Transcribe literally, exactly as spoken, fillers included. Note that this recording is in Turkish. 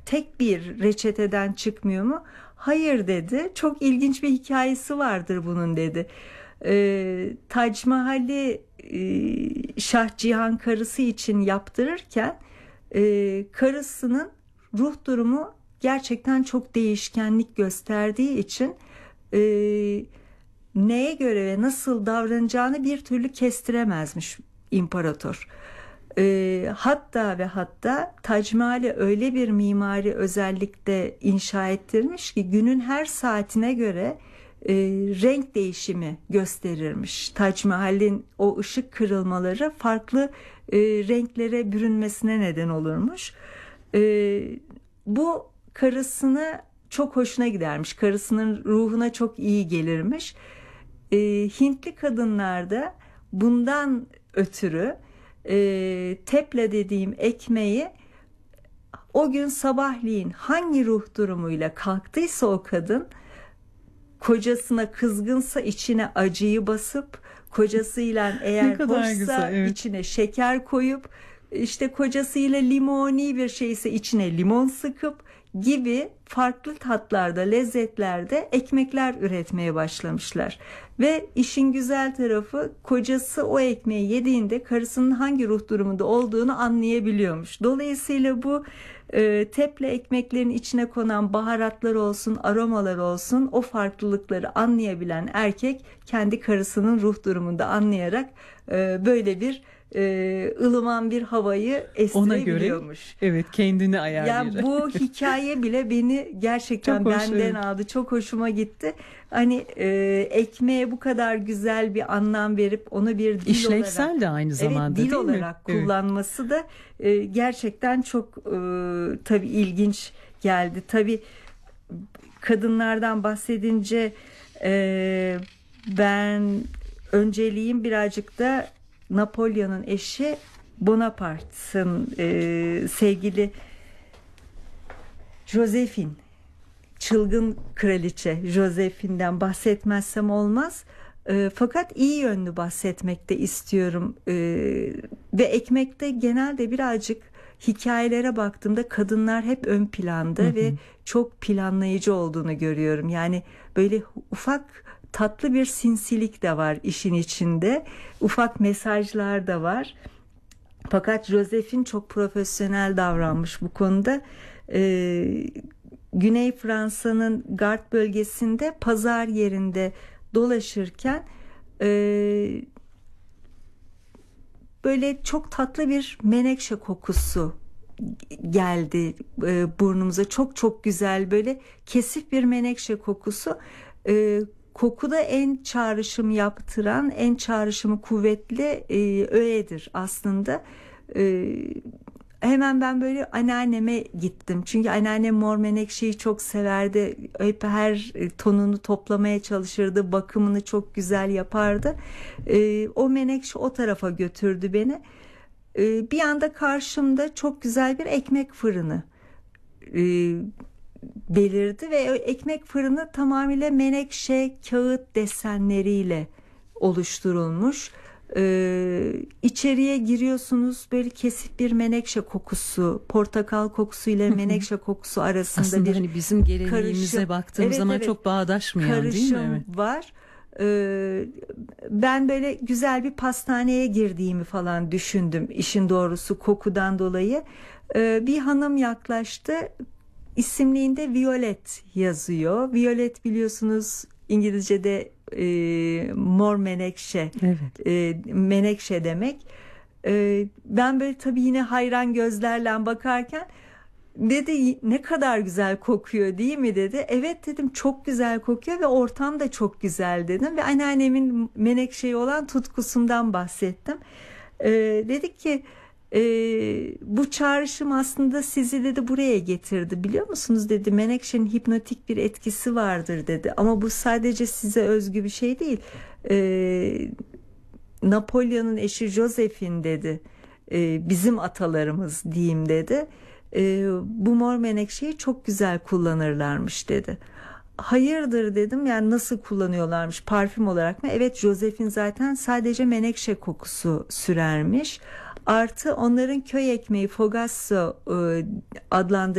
tek bir reçeteden çıkmıyor mu? Hayır dedi. Çok ilginç bir hikayesi vardır bunun dedi. E, Tac Mahal'i e, Şah Cihan karısı için yaptırırken e, karısının ruh durumu gerçekten çok değişkenlik gösterdiği için e, neye göre ve nasıl davranacağını bir türlü kestiremezmiş imparator. E, hatta ve hatta Tac Mahal'i öyle bir mimari özellikle inşa ettirmiş ki günün her saatine göre e, renk değişimi gösterirmiş. Tac Mahal'in o ışık kırılmaları farklı e, renklere bürünmesine neden olurmuş. E, bu karısına çok hoşuna gidermiş. Karısının ruhuna çok iyi gelirmiş. E, Hintli kadınlarda bundan ötürü e, teple dediğim ekmeği o gün sabahleyin hangi ruh durumuyla kalktıysa o kadın, kocasına kızgınsa içine acıyı basıp, kocasıyla eğer hoşsa güzel, evet. içine şeker koyup, işte kocasıyla limoni bir şeyse içine limon sıkıp gibi farklı tatlarda, lezzetlerde ekmekler üretmeye başlamışlar. Ve işin güzel tarafı, kocası o ekmeği yediğinde karısının hangi ruh durumunda olduğunu anlayabiliyormuş. Dolayısıyla bu e, teple ekmeklerin içine konan baharatlar olsun, aromalar olsun, o farklılıkları anlayabilen erkek kendi karısının ruh durumunda anlayarak e, böyle bir e, ılıman bir havayı estirebiliyormuş. Ona göre, evet, kendini ayarlıyor. Yani bu hikaye bile beni gerçekten Çok hoş, benden evet. aldı. Çok hoşuma gitti. Hani e, ekmeğe bu kadar güzel bir anlam verip onu bir dil İşlevsel olarak, de aynı zamanda, evet, dil değil mi? olarak Evet. kullanması da e, gerçekten çok e, tabii ilginç geldi. Tabii kadınlardan bahsedince e, ben önceliğim birazcık da Napolyon'un eşi Bonaparte'ın e, sevgili Josephine, çılgın kraliçe Josephine'den bahsetmezsem olmaz. E, fakat iyi yönlü bahsetmek de istiyorum. E, ve ekmekte genelde birazcık hikayelere baktığımda kadınlar hep ön planda, hı hı. ve çok planlayıcı olduğunu görüyorum. Yani böyle ufak tatlı bir sinsilik de var işin içinde. Ufak mesajlar da var. Fakat Josephine çok profesyonel davranmış bu konuda. Ee, Güney Fransa'nın Gard bölgesinde pazar yerinde dolaşırken e, böyle çok tatlı bir menekşe kokusu geldi e, burnumuza. Çok çok güzel, böyle kesif bir menekşe kokusu. E, kokuda en çağrışım yaptıran, en çağrışımı kuvvetli e, öğedir aslında. E, hemen ben böyle anneanneme gittim. Çünkü anneannem mor menekşeyi çok severdi. Hep her tonunu toplamaya çalışırdı. Bakımını çok güzel yapardı. E, o menekşe o tarafa götürdü beni. E, bir anda karşımda çok güzel bir ekmek fırını e, belirdi ve o ekmek fırını tamamıyla menekşe kağıt desenleriyle oluşturulmuş. Ee, içeriye giriyorsunuz, böyle kesif bir menekşe kokusu, portakal kokusu ile menekşe kokusu arasında aslında bir hani bizim geleneğimize karışım, baktığımız evet, zaman evet, çok bağdaşmayan, değil mi? karışım Evet. var. Ee, ben böyle güzel bir pastaneye girdiğimi falan düşündüm, işin doğrusu kokudan dolayı. Ee, bir hanım yaklaştı. İsimliğinde Violet yazıyor. Violet biliyorsunuz İngilizce'de e, mor menekşe, evet. e, menekşe demek. E, ben böyle tabii yine hayran gözlerle bakarken dedi, ne kadar güzel kokuyor değil mi dedi. Evet dedim, çok güzel kokuyor ve ortam da çok güzel dedim ve anneannemin menekşeye olan tutkusundan bahsettim. E, dedik ki e, bu çağrışım aslında sizi dedi buraya getirdi, biliyor musunuz dedi. Menekşenin hipnotik bir etkisi vardır dedi, ama bu sadece size özgü bir şey değil. E, Napolyon'un eşi Josephine dedi, e, bizim atalarımız diyeyim dedi. E, bu mor menekşeyi çok güzel kullanırlarmış dedi. Hayırdır dedim, yani nasıl kullanıyorlarmış, parfüm olarak mı? Evet, Josephine zaten sadece menekşe kokusu sürermiş. Artı onların köy ekmeği fogasso e, adlandırılmış